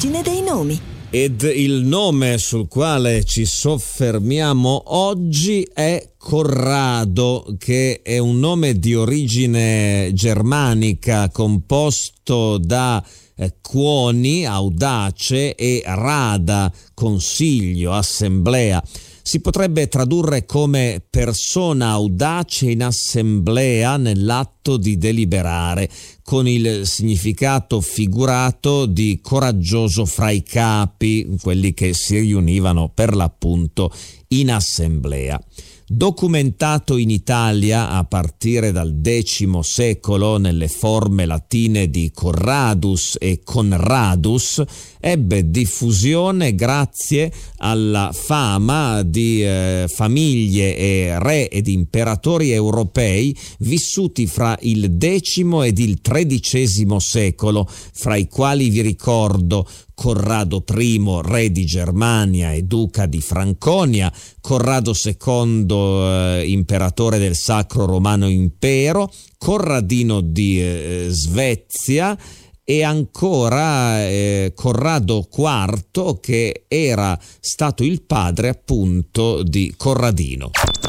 l'origine dei nomi. Ed il nome sul quale ci soffermiamo oggi è Corrado, che è un nome di origine germanica composto da quoni, audace, e rada, consiglio, assemblea. Si potrebbe tradurre come persona audace in assemblea nell'atto di deliberare, con il significato figurato di coraggioso fra i capi, quelli che si riunivano per l'appunto in assemblea. Documentato in Italia a partire dal X secolo nelle forme latine di Corradus e Conradus, ebbe diffusione grazie alla fama di famiglie e re ed imperatori europei vissuti fra il X ed il XIII secolo, fra i quali vi ricordo Corrado I, re di Germania e duca di Franconia, Corrado II, imperatore del Sacro Romano Impero, Corradino di Svezia e ancora Corrado IV, che era stato il padre appunto di Corradino.